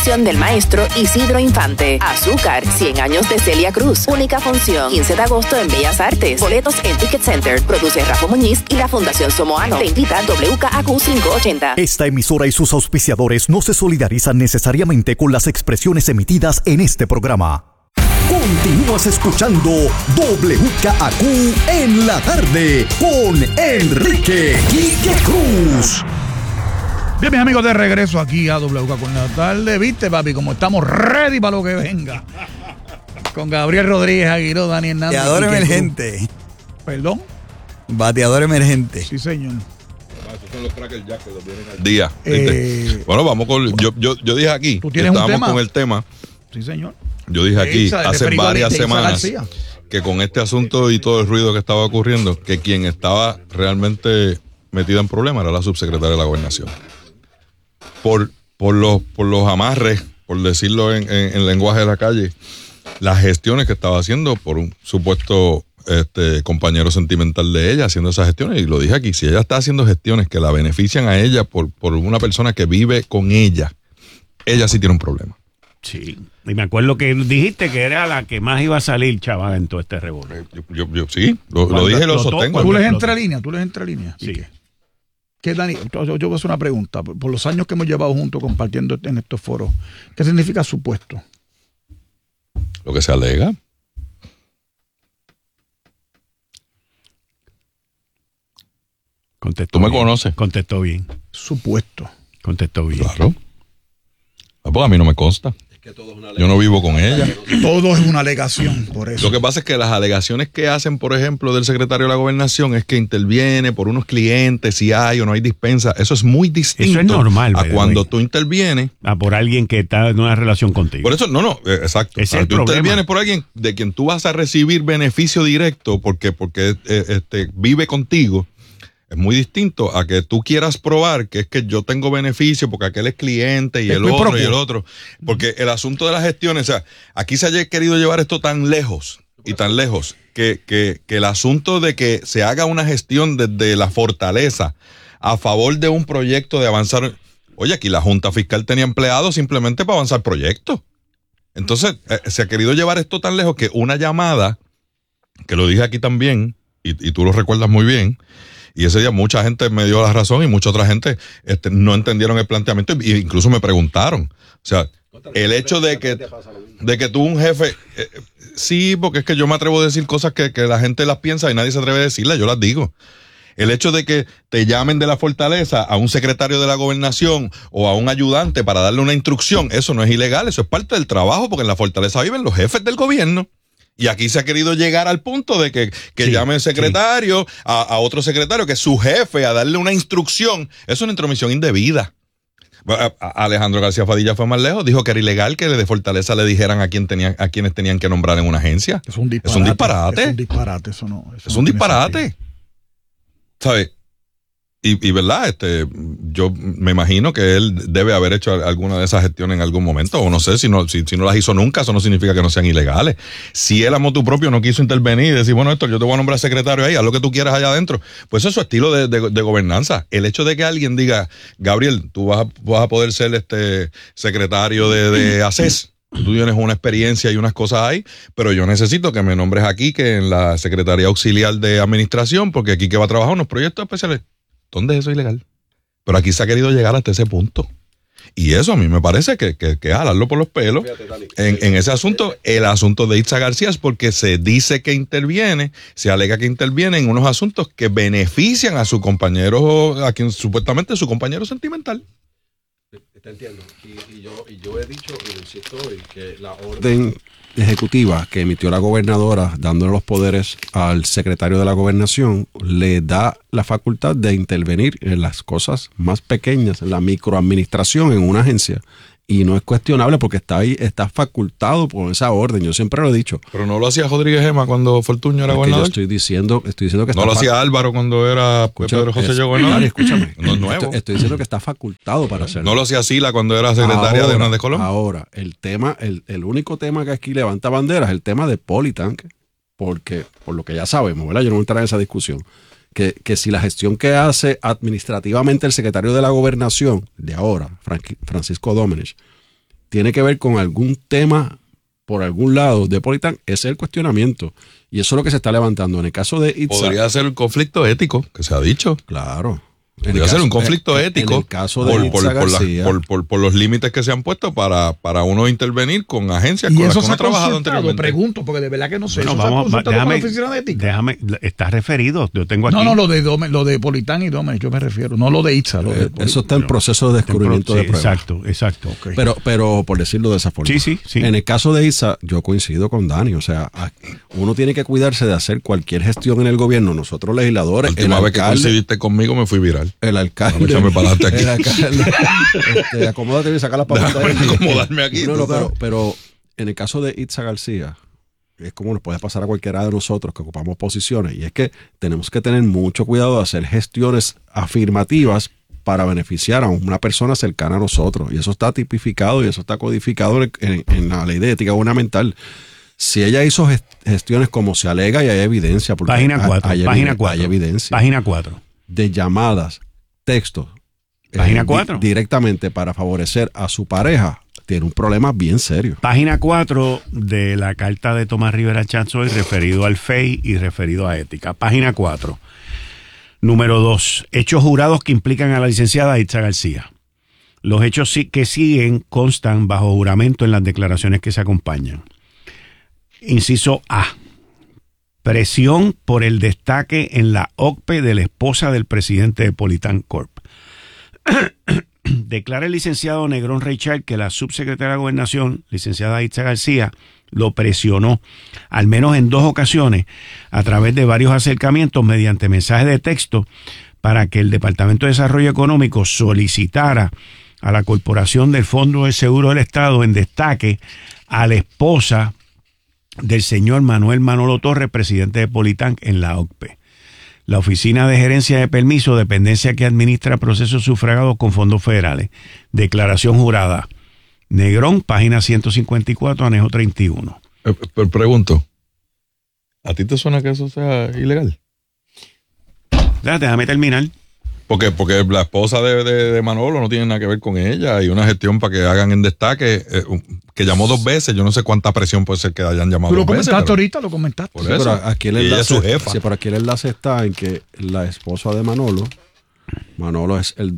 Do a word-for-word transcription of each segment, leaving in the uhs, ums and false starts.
del maestro Isidro Infante. Azúcar, cien años de Celia Cruz. Única función, quince de agosto en Bellas Artes. Boletos en Ticket Center. Produce Rafa Muñiz y la Fundación Somoano. Te invita W K A Q quinientos ochenta. Esta emisora y sus auspiciadores no se solidarizan necesariamente con las expresiones emitidas en este programa. Continúas escuchando W K A Q en la tarde con Enrique Quique Cruz. Bien, mis amigos, de regreso aquí a W K A Q en la tarde. ¿Viste, papi? Como estamos ready para lo que venga. Con Gabriel Rodríguez Aguiró, Dani Hernández. Bateador emergente. Cruz. ¿Perdón? Bateador emergente. Sí, señor. Esos son los Cracker Jack que los vienen al día. Eh, bueno, vamos con. Yo, yo, yo dije aquí. ¿Tú tienes un tema? Con el tema. Sí, señor. Yo dije aquí Esa, hace varias semanas García. que con este asunto y todo el ruido que estaba ocurriendo, que quien estaba realmente metido en problemas era la subsecretaria de la Gobernación. Por, por, los, por los amarres, por decirlo en, en, en lenguaje de la calle, las gestiones que estaba haciendo por un supuesto este, compañero sentimental de ella, haciendo esas gestiones, y lo dije aquí, si ella está haciendo gestiones que la benefician a ella por, por una persona que vive con ella, ella sí tiene un problema. Sí, y me acuerdo que dijiste que era la que más iba a salir, chaval, en todo este revuelo. Yo, yo, yo sí, lo, lo dije y lo sostengo. Tú les entre líneas, tú les entre líneas. Sí. ¿Qué? ¿Qué, Dani? Yo, yo voy a hacer una pregunta. Por, por los años que hemos llevado juntos compartiendo en estos foros, ¿qué significa supuesto? Lo que se alega. Contestó Tú me bien. conoces. Contestó bien. Supuesto. Contestó bien. Claro. Ah, pues a mí no me consta. Yo no vivo con ella. Todo es una alegación, por eso. Lo que pasa es que las alegaciones que hacen, por ejemplo, del secretario de la Gobernación es que interviene por unos clientes, si hay o no hay dispensa. Eso es muy distinto. Eso es normal, a by the cuando way. tú intervienes. Ah, por alguien que está en una relación contigo. Por eso, no, no, eh, exacto. Ese es Cuando el tú problema. intervienes por alguien de quien tú vas a recibir beneficio directo porque, porque eh, este, vive contigo. Es muy distinto a que tú quieras probar que es que yo tengo beneficio porque aquel es cliente y Es el muy otro propio. y el otro. Porque el asunto de las gestiones, o sea, aquí se haya querido llevar esto tan lejos y tan lejos que, que, que el asunto de que se haga una gestión desde la fortaleza a favor de un proyecto de avanzar. Oye, aquí la Junta Fiscal tenía empleados simplemente para avanzar proyectos. Entonces, eh, se ha querido llevar esto tan lejos que una llamada, que lo dije aquí también, y, y tú lo recuerdas muy bien. Y ese día mucha gente me dio la razón y mucha otra gente este, no entendieron el planteamiento e incluso me preguntaron. O sea, el hecho de que, de que tú un jefe... Eh, sí, porque es que yo me atrevo a decir cosas que, que la gente las piensa y nadie se atreve a decirlas, yo las digo. El hecho de que te llamen de la fortaleza a un secretario de la gobernación o a un ayudante para darle una instrucción, eso no es ilegal, eso es parte del trabajo porque en la fortaleza viven los jefes del gobierno. Y aquí se ha querido llegar al punto de que, que sí, llame el secretario sí. a, a otro secretario, que es su jefe, a darle una instrucción. Es una intromisión indebida. A, a Alejandro García Padilla fue más lejos, dijo que era ilegal que de Fortaleza le dijeran a quién tenían, a quienes tenían que nombrar en una agencia. Es un disparate. Es un disparate. Es un disparate, eso no. Eso es no un tiene disparate. sentido. ¿Sabes? Y, y verdad, este, yo me imagino que él debe haber hecho alguna de esas gestiones en algún momento, o no sé, si no, si, si no las hizo nunca, eso no significa que no sean ilegales. Si él a motu propio no quiso intervenir y decir, bueno, esto yo te voy a nombrar secretario ahí, haz lo que tú quieras allá adentro, pues eso es su estilo de, de, de gobernanza. El hecho de que alguien diga, Gabriel, tú vas a, vas a poder ser este secretario de, de ACES, tú tienes una experiencia y unas cosas ahí, pero yo necesito que me nombres aquí, que en la Secretaría Auxiliar de Administración, porque aquí que va a trabajar unos proyectos especiales. ¿Dónde es eso ilegal? Pero aquí se ha querido llegar hasta ese punto. Y eso a mí me parece que, que, que jalarlo por los pelos. En, en ese asunto, el asunto de Itza García es porque se dice que interviene, se alega que interviene en unos asuntos que benefician a su compañero, a quien supuestamente es su compañero sentimental. Te entiendo. Y, y, yo, y yo he dicho, y lo insisto hoy, que la orden ejecutiva que emitió la gobernadora dándole los poderes al secretario de la gobernación le da la facultad de intervenir en las cosas más pequeñas, en la microadministración en una agencia. Y no es cuestionable porque está ahí, está facultado por esa orden. Yo siempre lo he dicho. Pero no lo hacía Rodríguez Gema cuando Fortuño era gobernador. Yo estoy diciendo, estoy diciendo que no está lo hacía Álvaro cuando era Escucha, Pedro José es, llegó gobernador. Escúchame. No es nuevo. Estoy, estoy diciendo que está facultado para hacerlo. No lo hacía Sila cuando era secretaria ahora, de Hernández Colón. Ahora, el tema, el, el único tema que aquí levanta bandera es el tema de Politank, porque, por lo que ya sabemos, ¿verdad? Yo no voy a entrar en esa discusión. Que, que si la gestión que hace administrativamente el secretario de la gobernación de ahora, Frank, Francisco Domenech, tiene que ver con algún tema por algún lado de Politán, ese es el cuestionamiento. Y eso es lo que se está levantando. En el caso de Itza, podría ser un conflicto ético, que se ha dicho. Claro. Podría ser un conflicto en, ético en el caso de por, Itza por, por, la- García, por- por- por los límites que se han puesto para, para uno intervenir con agencias Y con las eso que se uno ha ha trabajado consultado, anteriormente. pregunto, porque de verdad que no sé. Bueno, ¿Eso vamos, se ha consultado déjame, con la oficina de ética? déjame, está referido, yo tengo aquí. No, no, lo de, Dome- lo de Politán y Domenech, yo me refiero, no lo de Itza. Lo de eh, eso está en proceso de descubrimiento Sí, de pruebas. exacto, exacto. Ok. Pero, pero por decirlo de esa forma. Sí, sí, sí. En el caso de Isa, yo coincido con Dani. O sea, a- uno tiene que cuidarse de hacer cualquier gestión en el gobierno. Nosotros La legisladores, el última vez que alcalde, coincidiste conmigo me fui viral. el alcalde, Échame para adelante aquí. el alcalde, este, acomódate y saca la papas. Déjame acomodarme aquí, No, tú no, pero, sabes. pero en el caso de Itza García, es como nos puede pasar a cualquiera de nosotros que ocupamos posiciones, y es que tenemos que tener mucho cuidado de hacer gestiones afirmativas para beneficiar a una persona cercana a nosotros. Y eso está tipificado y eso está codificado en, en- en la ley de ética gubernamental. Si ella hizo gest- gestiones como se alega y hay evidencia, porque Página hay- cuatro, hay, página eviden- cuatro. hay evidencia Página cuatro. de llamadas, textos, Página di- cuatro. directamente para favorecer a su pareja, tiene un problema bien serio. Página cuatro de la carta de Tomás Rivera Chanzoy referido al F E I y referido a ética. Página cuatro. Número dos. Hechos jurados que implican a la licenciada Itza García. Los hechos sí- que siguen constan bajo juramento en las declaraciones que se acompañan. Inciso A. Presión por el destaque en la O C P E de la esposa del presidente de Politán Corp. Declara el licenciado Negrón Reichard que la subsecretaria de Gobernación, licenciada Itza García, lo presionó, al menos en dos ocasiones, a través de varios acercamientos mediante mensajes de texto, para que el Departamento de Desarrollo Económico solicitara a la Corporación del Fondo de Seguro del Estado en destaque a la esposa del señor Manuel Manolo Torres, presidente de Politán, en la O C P E. La Oficina de Gerencia de Permiso, dependencia que administra procesos sufragados con fondos federales. Declaración jurada. Negrón, página ciento cincuenta y cuatro, anejo treinta y uno. Eh, Pero pregunto, ¿a ti te suena que eso sea ilegal? Ya, déjame terminar. Porque, porque la esposa de, de- de Manolo no tiene nada que ver con ella y una gestión para que hagan en destaque, eh, un- que llamó dos veces, yo no sé cuánta presión puede ser que hayan llamado Tú lo dos veces. comentaste pero- ahorita, lo comentaste. Por Sí, eso. pero aquí el Y ella es enlace, su jefa. sí, pero aquí el enlace está en que la esposa de Manolo, Manolo es el,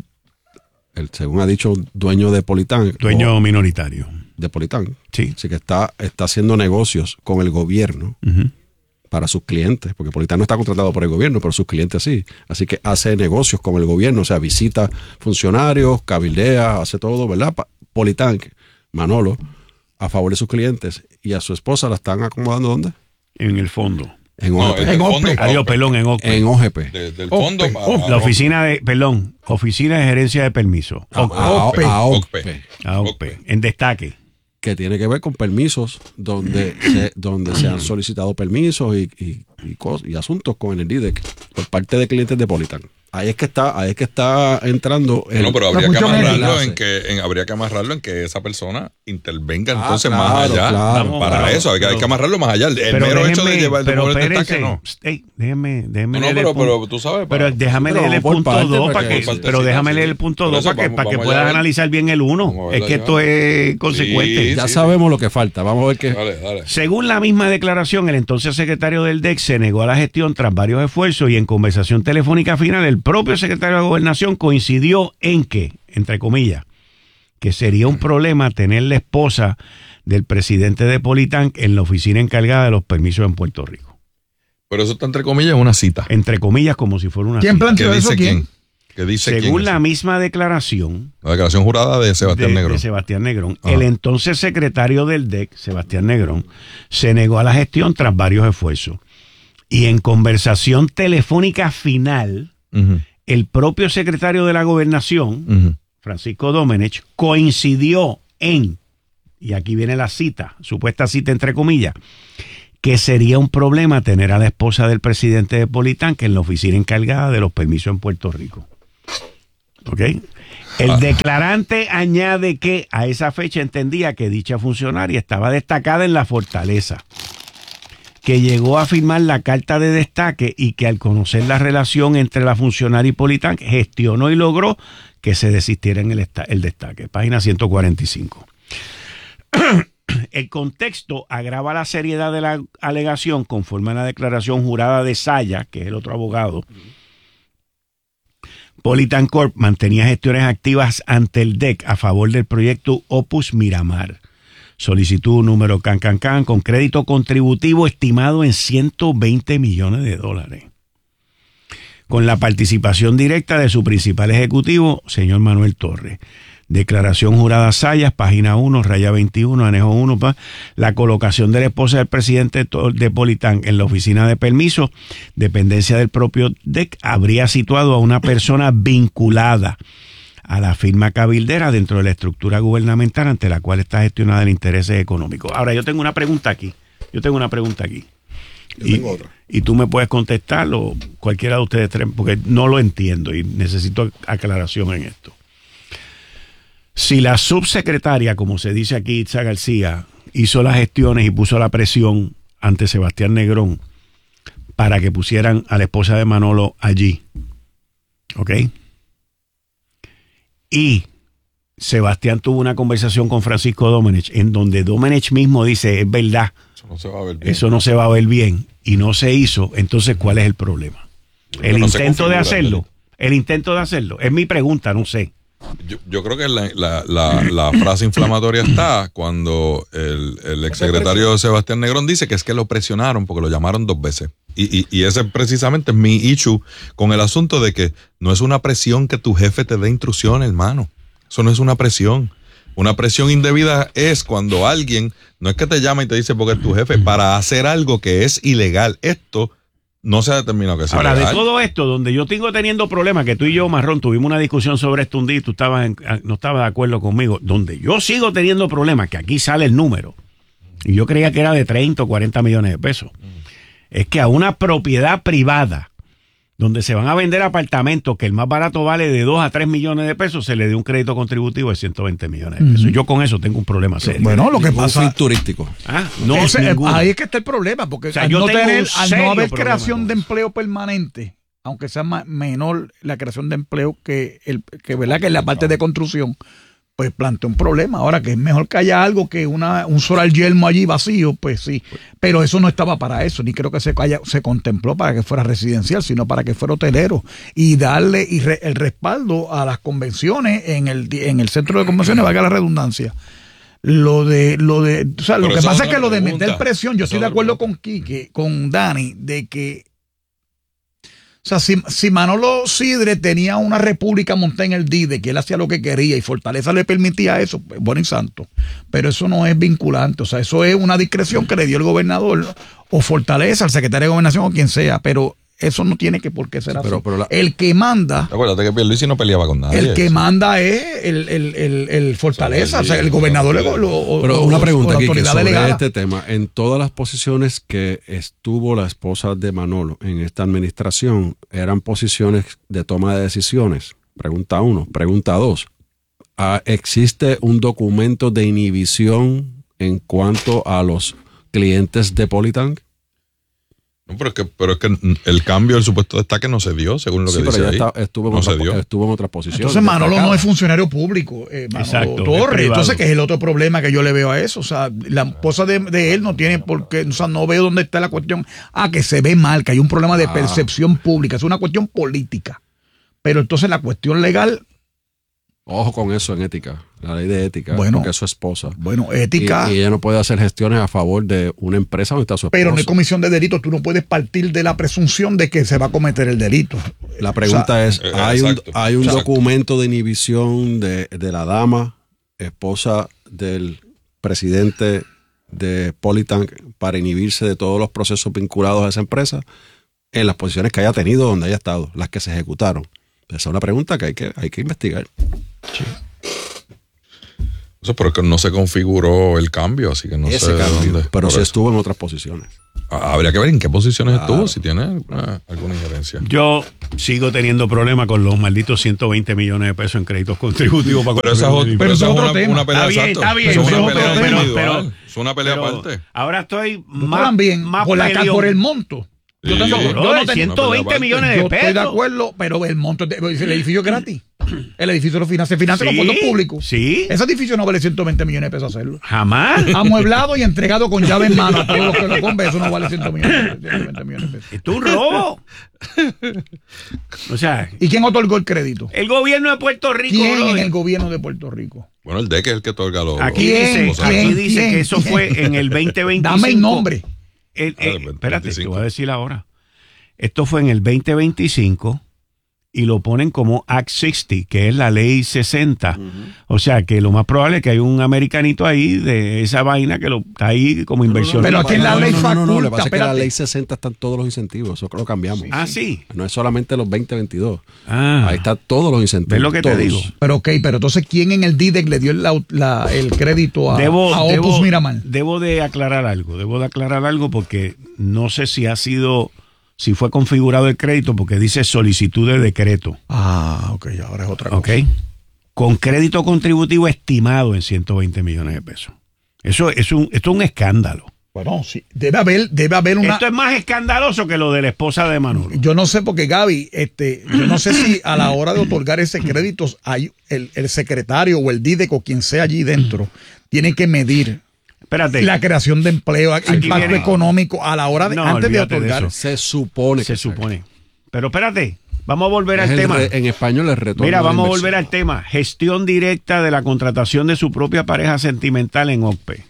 el según ha dicho, dueño de Politán. Dueño o minoritario. de Politán. Sí. Así que está, está haciendo negocios con el gobierno Ujú. para sus clientes, porque Politán no está contratado por el gobierno, pero sus clientes sí. Así que hace negocios con el gobierno, o sea, visita funcionarios, cabildea, hace todo, ¿verdad? Pa- Politán, Manolo, a favor de sus clientes, y a su esposa la están acomodando ¿dónde? En el fondo. En No, O G P. en el En fondo. O P E. Adiós, pelón, en O C P E. En O G P. Desde el O fondo. P E, a- O P E. a- La oficina de, perdón, Oficina de Gerencia de Permiso. A, O C P E. a- O P E. a O O C P. C P. Ah, O C P E. En destaque. Que tiene que ver con permisos donde se, donde se han solicitado permisos y, y, y, cos- y asuntos con el I D E C por parte de clientes de Politán. Ahí es que está, ahí es que está entrando el, No, pero habría La que función amarrarlo enlace. en que en- habría que amarrarlo en que esa persona intervenga Ah, entonces claro, más allá. claro. Para Pero- eso hay que, hay pero- que amarrarlo más allá. El Pero mero hecho de déjenme, llevar de pero mover el espérense. destaque no. Ey, déjeme, déjeme No, no, leer pero, el punto. pero tú sabes. Pero para- déjame pero leer el vamos por punto parte, dos para para que- que, por pero partecita, déjame sí. leer el punto Por dos eso para que, vamos- para que vamos puedas allá a ver. analizar bien el uno. Vamos a Es verlo que allá. esto es consecuente. Sí, Ya sí, sabemos lo que falta. Vamos a ver qué. Dale, dale. Según la misma declaración, el entonces secretario del D E C se negó a la gestión tras varios esfuerzos y en conversación telefónica final el propio secretario de Gobernación coincidió en que, entre comillas, que sería un problema tener la esposa del presidente de Politán en la oficina encargada de los permisos en Puerto Rico. Pero eso está entre comillas una cita. Entre comillas, como si fuera una ¿Quién cita. ¿Qué planteó eso? dice ¿Quién? quién? ¿Qué dice quién? Según es? la misma declaración La declaración jurada de Sebastián de, Negrón. de Sebastián Negrón, Ajá. el entonces secretario del D E C, Sebastián Negrón, se negó a la gestión tras varios esfuerzos. Y en conversación telefónica final, Ujú, el propio secretario de la Gobernación, ujú. Francisco Domenech, coincidió en, y aquí viene la cita, supuesta cita entre comillas, que sería un problema tener a la esposa del presidente de Politán que en la oficina encargada de los permisos en Puerto Rico. ¿Ok? El Ah. declarante añade que a esa fecha entendía que dicha funcionaria estaba destacada en la fortaleza, que llegó a firmar la carta de destaque y que al conocer la relación entre la funcionaria y Politán gestionó y logró que se desistiera en el, esta- el destaque. Página ciento cuarenta y cinco. el contexto agrava la seriedad de la alegación conforme a la declaración jurada de Saya, que es el otro abogado. Politan Corp mantenía gestiones activas ante el D E C a favor del proyecto Opus Miramar. Solicitud número can can can con crédito contributivo estimado en ciento veinte millones de dólares. Con la participación directa de su principal ejecutivo, señor Manuel Torres. Declaración jurada Sayas, página uno, raya veintiuno, anejo uno, pa, la colocación de la esposa del presidente de Politan en la oficina de permiso, dependencia del propio D E C, habría situado a una persona vinculada a la firma cabildera dentro de la estructura gubernamental ante la cual está gestionada el interés económico. Ahora, yo tengo una pregunta aquí. Yo tengo una pregunta aquí. Yo y, tengo otra. Y tú me puedes contestarlo, cualquiera de ustedes tres, porque no lo entiendo y necesito aclaración en esto. Si la subsecretaria, como se dice aquí, Itza García, hizo las gestiones y puso la presión ante Sebastián Negrón para que pusieran a la esposa de Manolo allí, ¿ok? Y Sebastián tuvo una conversación con Francisco Domenech en donde Domenech mismo dice, es verdad, Eso no se va a ver bien. eso no se va a ver bien y no se hizo, entonces ¿cuál es el problema? El no se intento de configura hacerlo, el intento de hacerlo, es mi pregunta, no sé. Yo, yo creo que la, la, la, la frase inflamatoria está cuando el, el exsecretario Sebastián Negrón dice que es que lo presionaron porque lo llamaron dos veces. Y, y, y ese precisamente es mi issue con el asunto de que no es una presión que tu jefe te dé instrucciones, hermano. Eso no es una presión. Una presión indebida es cuando alguien, no es que te llama y te dice porque es tu jefe, para hacer algo que es ilegal. Esto no se ha determinado que sea Ahora, ilegal. de todo esto, donde yo tengo teniendo problemas, que tú y yo, Marrón, tuvimos una discusión sobre esto un día y tú estabas en- no estabas de acuerdo conmigo, donde yo sigo teniendo problemas, que aquí sale el número, y yo creía que era de treinta o cuarenta millones de pesos, es que a una propiedad privada, donde se van a vender apartamentos que el más barato vale de dos a tres millones de pesos, se le dio un crédito contributivo de ciento veinte millones de pesos. Yo con eso tengo un problema serio. Bueno, lo que Un pasa... fin turístico. Ah, no, Ese- ninguno. ahí es que está el problema, porque O sea, al, yo no, tengo tener, un al serio no haber problema creación con de eso. empleo permanente, aunque sea ma- menor la creación de empleo que el que verdad que en la parte de construcción, pues plantea un problema. Ahora que es mejor que haya algo que una un solar yelmo allí vacío, pues sí. Pero eso no estaba para eso, ni creo que se haya- se contempló para que fuera residencial, sino para que fuera hotelero y darle y re- el respaldo a las convenciones en el di- en el centro de convenciones, valga la redundancia. Lo de, lo de, o sea, lo Pero que esa pasa es es que otra lo de pregunta. meter presión, yo Esa estoy de es otra acuerdo pregunta. con Quique, con Dani, de que, o sea, si, si Manolo Sidre tenía una república montada en el D I D E, que él hacía lo que quería y Fortaleza le permitía eso, pues, bueno y santo. Pero eso no es vinculante, o sea, eso es una discreción que le dio el gobernador o Fortaleza, al secretario de Gobernación o quien sea, pero eso no tiene que por qué ser Sí, así. pero- pero la- el que manda... Acuérdate que Pierluisi no peleaba con nadie. El que Eso. manda es el, el, el, el Fortaleza, o sea, el gobernador le- lo- o- Pero o- una o pregunta la aquí que autoridad sobre delegada. este tema. En todas las posiciones que estuvo la esposa de Manolo en esta administración, ¿eran posiciones de toma de decisiones? Pregunta uno. Pregunta dos. Ah, ¿existe un documento de inhibición en cuanto a los clientes de Politank? No, pero es que, pero es que el cambio del supuesto destaque no se dio, según lo que Sí, pero dice ya ahí. está- estuvo, en no otra, se dio. estuvo en otras posiciones. Entonces Manolo no destacadas. es funcionario público, eh, Manolo Exacto, es Torres. privado. Entonces, que es el otro problema que yo le veo a eso. O sea, la esposa de, de él no tiene por qué, o sea, no veo dónde está la cuestión. Ah, que se ve mal, que hay un problema de percepción pública, es una cuestión política. Pero entonces la cuestión legal, Ojo con eso en ética, la ley de ética, Bueno. porque es su esposa. bueno, Y, ética, y ella no puede hacer gestiones a favor de una empresa donde está su esposa. pero no hay comisión de delito. Tú no puedes partir de la presunción de que se va a cometer el delito. La pregunta O sea, es, eh, ¿hay un, exacto, hay un exacto. documento de inhibición de, de la dama, esposa del presidente de Politank, para inhibirse de todos los procesos vinculados a esa empresa en las posiciones que haya tenido donde haya estado, las que se ejecutaron? Esa es una pregunta que hay que, hay que investigar. Eso, pero es que no se configuró el cambio, así que no Ese sé cambio, dónde. pero Por sí eso. estuvo en otras posiciones. Ah, habría que ver en qué posiciones Claro. estuvo, si tiene ah, alguna injerencia. Yo sigo teniendo problemas con los malditos ciento veinte millones de pesos en créditos contributivos para Pero esa es, ot- Pero esa eso es es una, otro tema. una pelea Está bien, exacto. está bien, Eso es pero una es pelea otro tema, individual. pero- es una pelea Pero aparte. ahora estoy Tú más, también, más por, la, ca- peleón. por el monto. Yo, tengo, Sí, yo Brother, no tengo- ciento veinte millones de yo pesos. estoy de acuerdo, pero el monto, de- el edificio es gratis. El edificio lo financia, se financia con Sí, fondos públicos. sí. Ese edificio no vale ciento veinte millones de pesos hacerlo. Jamás. Amueblado y entregado con llave en mano a todos los que lo compren, eso no vale ciento veinte millones de pesos. Esto es un robo. O sea, ¿Y quién otorgó el crédito? el gobierno de Puerto Rico. ¿Quién en brother. el gobierno de Puerto Rico? Bueno, el D E C es el que otorga los. Aquí los- ¿Quién? dice, los- aquí ¿Quién? dice ¿Quién? que eso ¿Quién? fue en el veinte veinticinco. Dame el nombre. El- Ah, eh, el veinte espérate, te veinticinco. voy a decir ahora. Esto fue en el veinte veinticinco y lo ponen como Act sesenta, que es la ley sesenta. O sea que lo más probable es que hay un americanito ahí de esa vaina que lo está ahí como inversión. Pero aquí en la no, ley no, no, no, no, lo que faculta, pasa es que la espérate. ley sesenta están todos los incentivos, eso lo cambiamos. Ah, sí. No es solamente los veinte veintidós. Ah. Ahí están todos los incentivos. ¿Ves lo que te todos. digo? Pero ok, pero entonces, ¿quién en el D I D E C le dio el, la- el crédito a, Debo, a Opus debo, Miramar? debo de aclarar algo, debo de aclarar algo porque no sé si ha sido, si fue configurado el crédito porque dice solicitud de decreto, Ah, ok, ahora es otra cosa. ¿ok? Con crédito contributivo estimado en ciento veinte millones de pesos. Eso es un, esto es un escándalo. Bueno, sí, debe haber, debe haber una... Esto es más escandaloso que lo de la esposa de Manolo. Yo no sé porque Gaby, este, yo no sé si a la hora de otorgar ese crédito hay el, el secretario o el D I D E C o quien sea allí dentro tiene que medir Espérate. la creación de empleo, impacto viene- económico a la hora de No, antes de olvídate de otorgar. eso. Se supone. Se que supone. Pero espérate, vamos a volver Es al el tema. re- en español el retorno. Mira, de la vamos a inversión. volver al tema. Gestión directa de la contratación de su propia pareja sentimental en O C P E.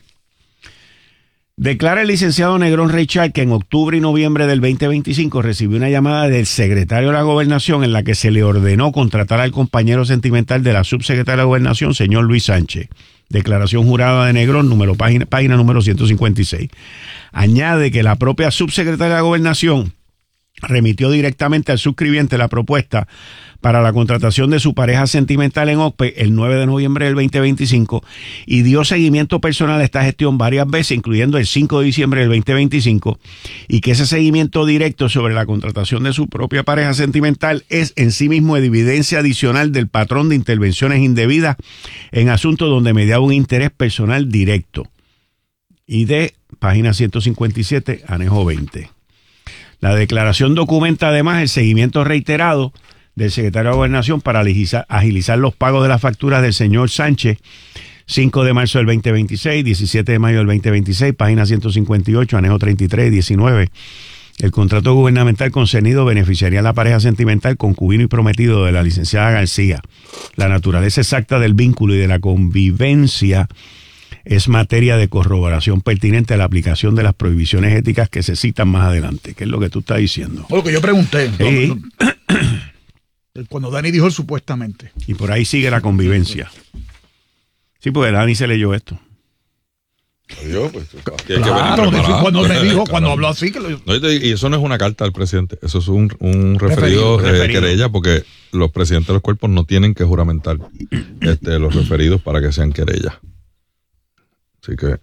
Declara el licenciado Negrón Reichard que en octubre y noviembre del veinte veinticinco recibió una llamada del secretario de la Gobernación en la que se le ordenó contratar al compañero sentimental de la subsecretaria de la Gobernación, señor Luis Sánchez. Declaración jurada de Negrón, número, página, página número ciento cincuenta y seis. Añade que la propia subsecretaria de la Gobernación remitió directamente al suscribiente la propuesta para la contratación de su pareja sentimental en O C P E el nueve de noviembre del veinte veinticinco y dio seguimiento personal a esta gestión varias veces, incluyendo el cinco de diciembre del veinte veinticinco, y que ese seguimiento directo sobre la contratación de su propia pareja sentimental es en sí mismo evidencia adicional del patrón de intervenciones indebidas en asuntos donde mediaba un interés personal directo. Y de página ciento cincuenta y siete, anejo veinte. La declaración documenta además el seguimiento reiterado del secretario de Gobernación para agilizar, agilizar los pagos de las facturas del señor Sánchez, cinco de marzo del veinte veintiséis, diecisiete de mayo del veinte veintiséis, página ciento cincuenta y ocho, anejo treinta y tres y diecinueve. El contrato gubernamental concernido beneficiaría a la pareja sentimental concubino y prometido de la licenciada García. La naturaleza exacta del vínculo y de la convivencia es materia de corroboración pertinente a la aplicación de las prohibiciones éticas que se citan más adelante, que es lo que tú estás diciendo. Lo que yo pregunté. Sí. Cuando Dani dijo el supuestamente. Y por ahí sigue la convivencia. Sí, porque Dani se leyó esto. Adiós, pues, que hay que Claro, venir preparado. cuando me dijo, cuando Claro. habló así, que lo, No, y te- y eso no es una carta al presidente, eso es un, un Referido, referido, de referido. querella, porque los presidentes de los cuerpos no tienen que juramentar este, los referidos para que sean querellas. Así que,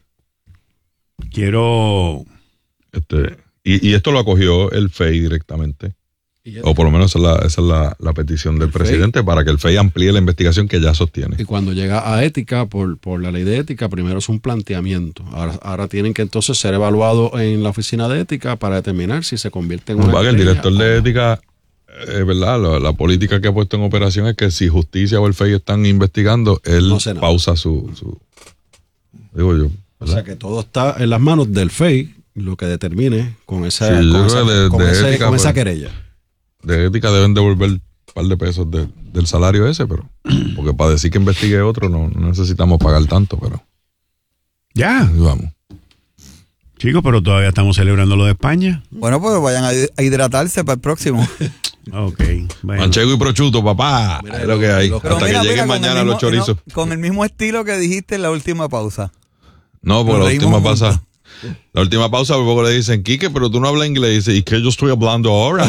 Quiero... este, y, y esto lo acogió el F E I directamente, Y ya- o por lo menos esa es la, esa es la, la petición del El F E I. presidente para que el F E I amplíe la investigación que ya sostiene. Y cuando llega a ética, por, por la ley de ética, primero es un planteamiento. Ahora, ahora tienen que entonces ser evaluados en la oficina de ética para determinar si se convierte en una Va que el querella director o de no. ética, es verdad, la, la política que ha puesto en operación es que si justicia o el F E I están investigando, él No sé nada. pausa su, su... Digo yo. O sea que todo está en las manos del F E I, lo que determine con esa, Sí, yo con creo esa, que de- con de ese- ética, con esa pues. querella. De ética deben devolver un par de pesos de- del salario ese, pero porque para decir que investigue otro no, no necesitamos pagar tanto, pero Ya, vamos. chicos, pero todavía estamos celebrando lo de España. Bueno, pues vayan a, a hidratarse para el próximo. Ok, bueno. Manchego y prochuto, papá. Mira, es lo que hay. lo- Hasta que lleguen con mañana el los mismo- chorizos. no, con el mismo estilo que dijiste en la última pausa. No, porque Nos la reímos última juntos. pausa. La última pausa, por poco le dicen, Quique, pero tú no hablas inglés. Y dice, ¿y qué yo estoy hablando ahora?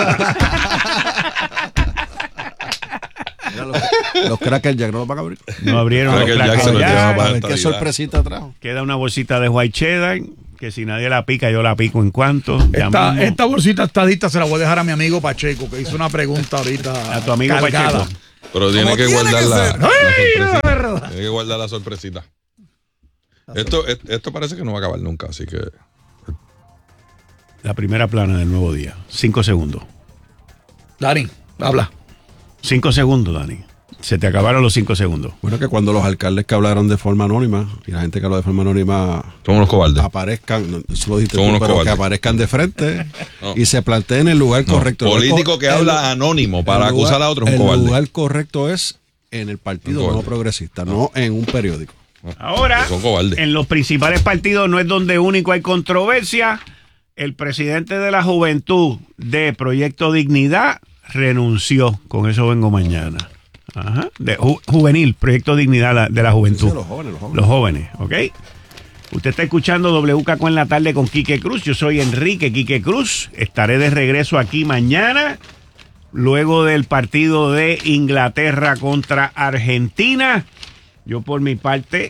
Mira, los, los crackers ya no los van a abrir. No abrieron los Cracker Jack crackers se lo ya. lleva para A ver esta qué Navidad. sorpresita trajo. Queda una bolsita de white cheddar, que si nadie la pica, yo la pico en cuanto. Ya esta, mismo. esta bolsita estadista se la voy a dejar a mi amigo Pacheco, que hizo una pregunta ahorita. A tu amigo cargada. Pacheco. Pero tiene Como que tiene guardar que la, ser. la ¡Ay, sorpresita. la verdad! Tiene que guardar la sorpresita. Esto, esto parece que no va a acabar nunca, así que La primera plana del Nuevo Día. Cinco segundos. Dani, habla. Cinco segundos, Dani. Se te acabaron los cinco segundos. Bueno, que cuando los alcaldes que hablaron de forma anónima y la gente que habló de forma anónima son unos cobardes. Aparezcan, no, eso lo dijiste son tú, unos pero cobardes. que aparezcan de frente no. y se planteen en el lugar no. correcto. Político que el, habla anónimo para lugar, acusar a otro es un el cobarde. El lugar correcto es en el partido no progresista, no en un periódico. Ahora, en los principales partidos no es donde único hay controversia. El presidente de la juventud de Proyecto Dignidad renunció. Con eso vengo mañana. Ajá. De ju- juvenil, Proyecto Dignidad de la Juventud. Sí, los jóvenes, los jóvenes. Los jóvenes, ¿ok? Usted está escuchando W K Q en la tarde con Quique Cruz. Yo soy Enrique Quique Cruz. Estaré de regreso aquí mañana, luego del partido de Inglaterra contra Argentina. Yo por mi parte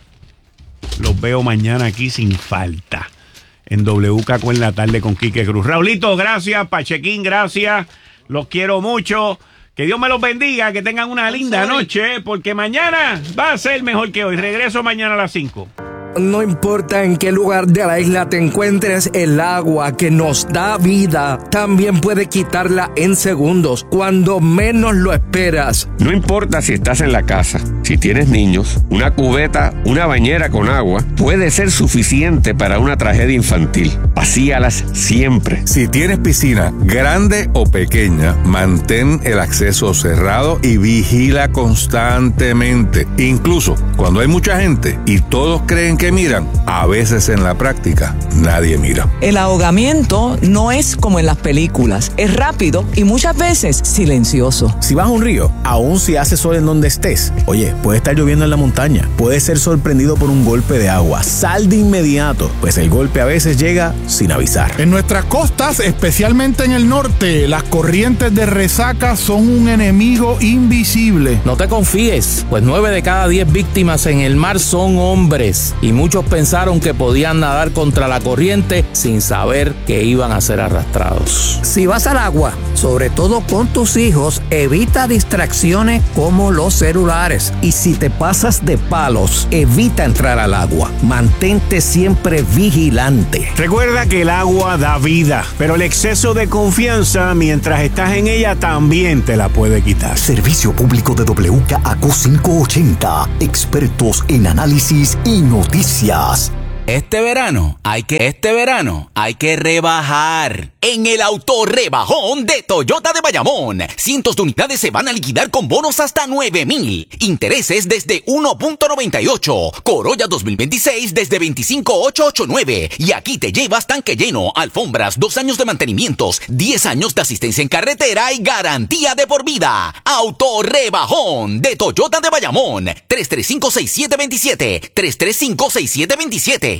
los veo mañana aquí sin falta en W K Q en la tarde con Quique Cruz. Raulito, gracias. Pachequín, gracias. Los quiero mucho. Que Dios me los bendiga, que tengan una linda noche, porque mañana va a ser mejor que hoy. Regreso mañana a las cinco. No importa en qué lugar de la isla te encuentres, el agua que nos da vida también puede quitarla en segundos, cuando menos lo esperas. No importa si estás en la casa, si tienes niños, una cubeta, una bañera con agua puede ser suficiente para una tragedia infantil. Vacíalas siempre. Si tienes piscina, grande o pequeña, mantén el acceso cerrado y vigila constantemente. Incluso cuando hay mucha gente y todos creen que miran, a veces en la práctica nadie mira. El ahogamiento no es como en las películas, es rápido y muchas veces silencioso. Si vas a un río, aun si hace sol en donde estés, oye, puede estar lloviendo en la montaña, puedes ser sorprendido por un golpe de agua, sal de inmediato, pues el golpe a veces llega sin avisar. En nuestras costas, especialmente en el norte, las corrientes de resaca son un enemigo invisible. No te confíes, pues nueve de cada diez víctimas en el mar son hombres y muchos pensaron que podían nadar contra la corriente sin saber que iban a ser arrastrados. Si vas al agua, sobre todo con tus hijos, evita distracciones como los celulares. Y si te pasas de palos, evita entrar al agua. Mantente siempre vigilante. Recuerda que el agua da vida, pero el exceso de confianza mientras estás en ella también te la puede quitar. Servicio público de W K A Q quinientos ochenta, expertos en análisis y noticias. Este verano hay que este verano hay que rebajar. En el autorrebajón de Toyota de Bayamón, cientos de unidades se van a liquidar con bonos hasta nueve mil. Intereses desde uno punto noventa y ocho. Corolla dos mil veintiséis desde veinticinco mil ochocientos ochenta y nueve. Y aquí te llevas tanque lleno, alfombras, dos años de mantenimientos, diez años de asistencia en carretera y garantía de por vida. Autorrebajón de Toyota de Bayamón. tres tres cinco, seis siete dos siete. tres tres cinco, seis siete dos siete.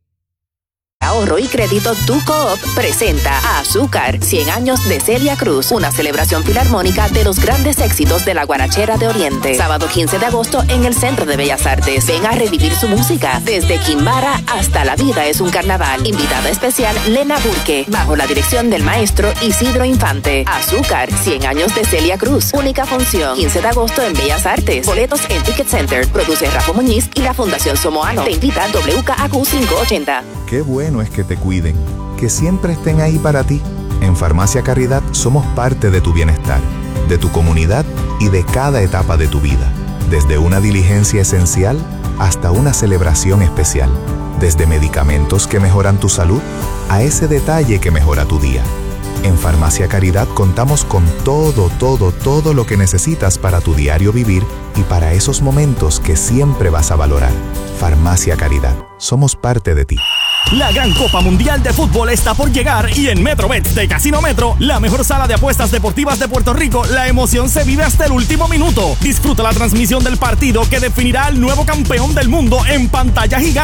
Ahorro y Crédito Tu Coop presenta a Azúcar, cien años de Celia Cruz, una celebración filarmónica de los grandes éxitos de la guarachera de Oriente. Sábado quince de agosto en el Centro de Bellas Artes. Ven a revivir su música, desde Kimbara hasta La Vida es un Carnaval. Invitada especial Lena Burke, bajo la dirección del maestro Isidro Infante. Azúcar, cien años de Celia Cruz, única función, quince de agosto en Bellas Artes. Boletos en Ticket Center. Produce Rafa Muñiz y la Fundación Somoano. Te invita W K A Q quinientos ochenta. Qué bueno es que te cuiden, que siempre estén ahí para ti. En Farmacia Caridad somos parte de tu bienestar, de tu comunidad y de cada etapa de tu vida. Desde una diligencia esencial hasta una celebración especial. Desde medicamentos que mejoran tu salud a ese detalle que mejora tu día. En Farmacia Caridad contamos con todo, todo, todo lo que necesitas para tu diario vivir y para esos momentos que siempre vas a valorar. Farmacia Caridad, somos parte de ti. La gran Copa Mundial de Fútbol está por llegar y en MetroBet de Casino Metro, la mejor sala de apuestas deportivas de Puerto Rico, la emoción se vive hasta el último minuto. Disfruta la transmisión del partido que definirá al nuevo campeón del mundo en pantalla gigante.